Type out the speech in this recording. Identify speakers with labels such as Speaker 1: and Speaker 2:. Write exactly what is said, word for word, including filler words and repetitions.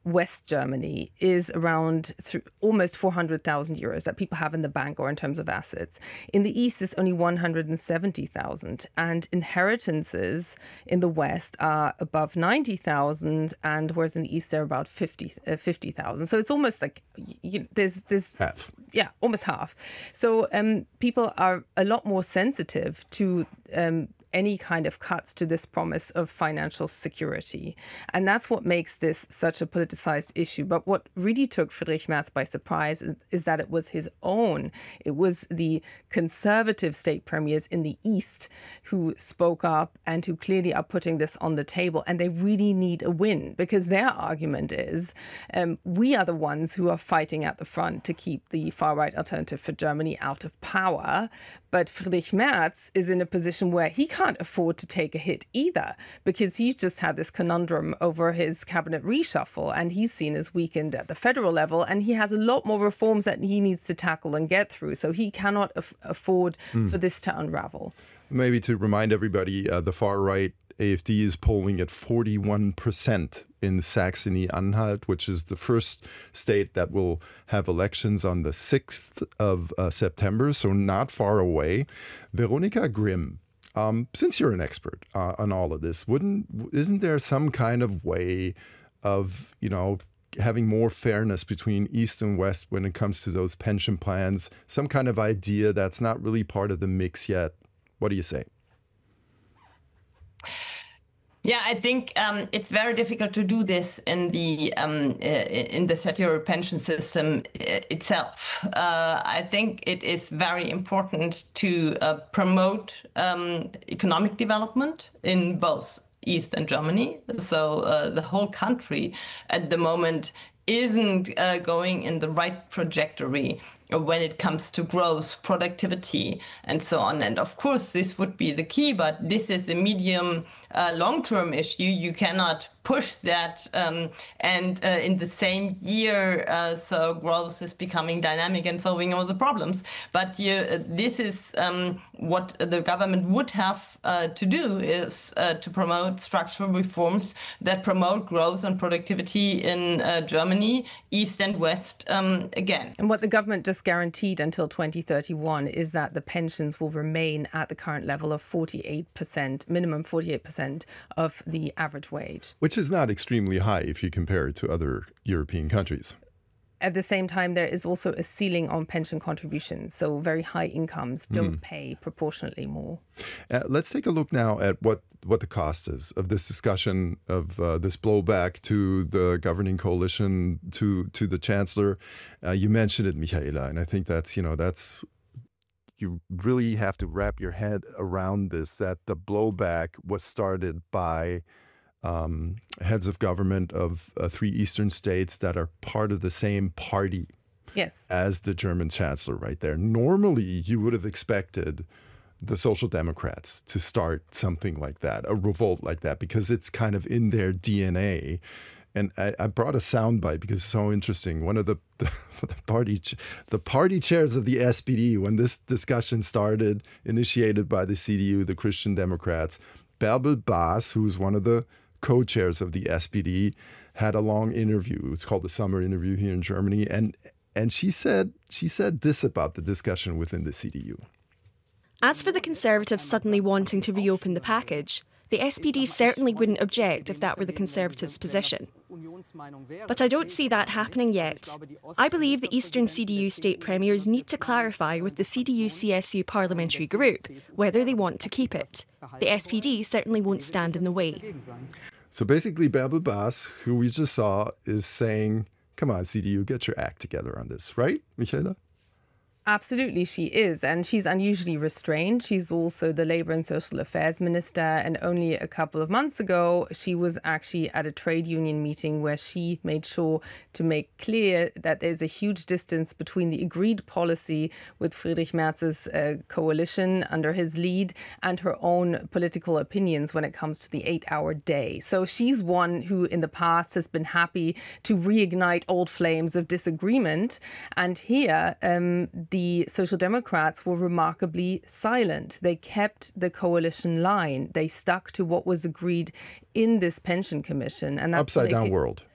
Speaker 1: West Germany is around th- almost four hundred thousand euros that people have in the bank or in terms of assets. In the East, it's only one hundred seventy thousand. And inheritances in the West are above ninety thousand, and whereas in the East, they're about fifty thousand. So it's almost like you, there's, there's
Speaker 2: half.
Speaker 1: Yeah, almost half. So um, people are a lot more sensitive to um, any kind of cuts to this promise of financial security. And that's what makes this such a politicized issue. But what really took Friedrich Merz by surprise is, is that it was his own. It was the conservative state premiers in the East who spoke up and who clearly are putting this on the table. And they really need a win, because their argument is um, we are the ones who are fighting at the front to keep the far-right Alternative for Germany out of power. But Friedrich Merz is in a position where he can't afford to take a hit either, because he's just had this conundrum over his cabinet reshuffle, and he's seen as weakened at the federal level, and he has a lot more reforms that he needs to tackle and get through. So he cannot af- afford mm. for this to unravel.
Speaker 2: Maybe to remind everybody, uh, the far-right AfD is polling at forty-one percent in Saxony-Anhalt, which is the first state that will have elections on the sixth of uh, September, so not far away. Veronika Grimm, um, since you're an expert uh, on all of this, wouldn't isn't there some kind of way of, you know, having more fairness between East and West when it comes to those pension plans? Some kind of idea that's not really part of the mix yet. What do you say?
Speaker 3: Yeah, I think um, it's very difficult to do this in the um, in the statutory pension system itself. Uh, I think it is very important to uh, promote um, economic development in both East and Germany. So uh, the whole country at the moment isn't uh, going in the right trajectory when it comes to growth, productivity, and so on. And of course, this would be the key, but this is a medium, uh, long-term issue. You cannot push that um, and uh, in the same year, uh, so growth is becoming dynamic and solving all the problems. But you, uh, this is um, what the government would have uh, to do, is uh, to promote structural reforms that promote growth and productivity in uh, Germany, East and West um, again.
Speaker 1: And what the government just guaranteed until twenty thirty-one is that the pensions will remain at the current level of forty-eight percent, minimum forty-eight percent of the average wage.
Speaker 2: Which is not extremely high if you compare it to other European countries.
Speaker 1: At the same time, there is also a ceiling on pension contributions. So very high incomes don't mm. pay proportionately more.
Speaker 2: Uh, let's take a look now at what, what the cost is of this discussion, of uh, this blowback to the governing coalition, to to the chancellor. Uh, you mentioned it, Michaela, and I think that's, you know, that's, you really have to wrap your head around this, that the blowback was started by Um, heads of government of uh, three Eastern states that are part of the same party
Speaker 1: yes.
Speaker 2: as the German chancellor right there. Normally, you would have expected the Social Democrats to start something like that, a revolt like that, because it's kind of in their D N A. And I, I brought a soundbite because it's so interesting. One of the, the, the party the party chairs of the S P D, when this discussion started, initiated by the C D U, the Christian Democrats, Bärbel Baas, who's one of the co-chairs of the S P D, had a long interview. It's called the Summer Interview here in Germany. And and she said she said this about the discussion within the C D U.
Speaker 4: As for the Conservatives suddenly wanting to reopen the package, the S P D certainly wouldn't object if that were the Conservatives' position. But I don't see that happening yet. I believe the Eastern C D U state premiers need to clarify with the C D U C S U parliamentary group whether they want to keep it. The S P D certainly won't stand in the way.
Speaker 2: So basically, Bärbel Baas, who we just saw, is saying, come on, C D U, get your act together on this, right, Michaela?
Speaker 1: Absolutely, she is. And she's unusually restrained. She's also the Labour and Social Affairs Minister. And only a couple of months ago, she was actually at a trade union meeting where she made sure to make clear that there's a huge distance between the agreed policy with Friedrich Merz's uh, coalition under his lead and her own political opinions when it comes to the eight-hour day. So she's one who in the past has been happy to reignite old flames of disagreement. And here, um, the Social Democrats were remarkably silent. They kept the coalition line. They stuck to what was agreed in this pension commission. And that's
Speaker 2: upside down world.